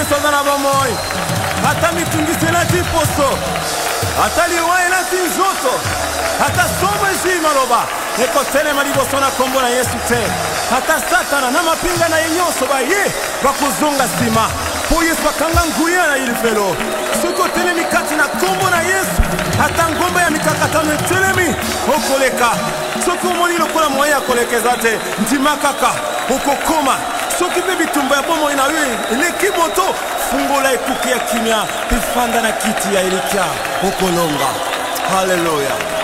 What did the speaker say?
Yesu azana bomoi. Hata mitungise na tiposo. Hata liwae na tinzoto. Hata somo zima loba. Eko tele maliboso na kombo na Yesu te. Hata satana na mapinga na yenyoso ba ye. Bakuzunga sima. Po Yesu bakanga nguya na ilifelo. Suko tele mikati na kombo na Yesu. Hata ngomba ya mikakatano telemi. Okoleka. Soko moni lokola moya kolekeza te. Ntimakaka. Okokoma. Soki bebi tumba ya bomo inawe. Eleki moto. Fungola ekuki ya kimya. Pifanda na kiti ya Elikia. Okolonga. Hallelujah.